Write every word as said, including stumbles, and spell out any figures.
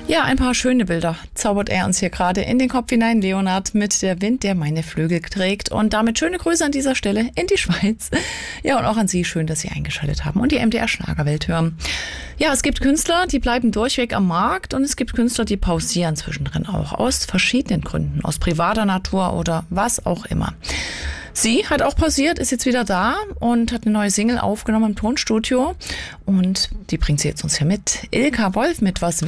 Ja, ein paar schöne Bilder zaubert er uns hier gerade in den Kopf hinein, Leonhard, mit Der Wind, der meine Flügel trägt. Und damit schöne Grüße an dieser Stelle in die Schweiz. Ja, und auch an Sie, schön, dass Sie eingeschaltet haben und die M D R Schlagerwelt hören. Ja, es gibt Künstler, die bleiben durchweg am Markt, und es gibt Künstler, die pausieren zwischendrin auch, aus verschiedenen Gründen, aus privater Natur oder was auch immer. Sie hat auch pausiert, ist jetzt wieder da und hat eine neue Single aufgenommen im Tonstudio, und die bringt sie jetzt uns hier mit. Ilka Wolf mit Was